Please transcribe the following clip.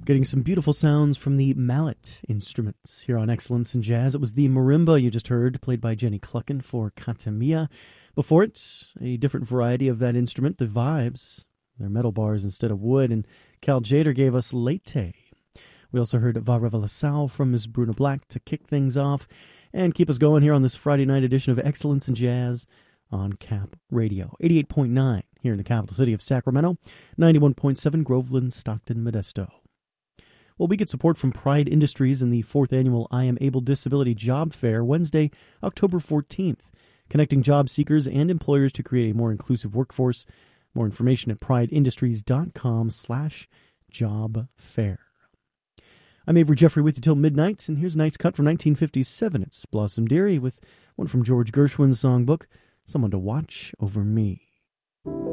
Getting some beautiful sounds from the mallet instruments here on Excellence in Jazz. It was the marimba you just heard, played by Jenny Clucken for Katamia. Before it, a different variety of that instrument, the vibes. They're metal bars instead of wood, and Cal Jader gave us Lete. We also heard Va Revelação from Ms. Bruna Black to kick things off and keep us going here on this Friday night edition of Excellence in Jazz on Cap Radio. 88.9 here in the capital city of Sacramento, 91.7 Groveland, Stockton, Modesto. Well, we get support from Pride Industries in the 4th Annual I Am Able Disability Job Fair, Wednesday, October 14th, connecting job seekers and employers to create a more inclusive workforce. More information at prideindustries.com/jobfair. I'm Avery Jeffrey with you till midnight, and here's a nice cut from 1957. It's Blossom Dearie with one from George Gershwin's songbook, Someone to Watch Over Me.